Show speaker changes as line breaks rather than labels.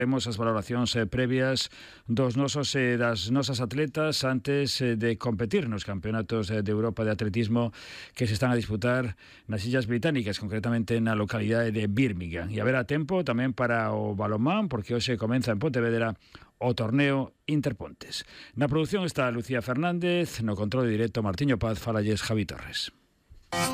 Temos as valoracións previas das nosas atletas antes de competir nos campeonatos de Europa de atletismo que se están a disputar nas Illas Británicas, concretamente na localidade de Birmingham. E haberá tempo tamén para o balonmán, porque hoxe comeza en Pontevedra o torneo Interpontes. Na produción está Lucía Fernández, no control directo Martiño Paz, falalles Javi Torres.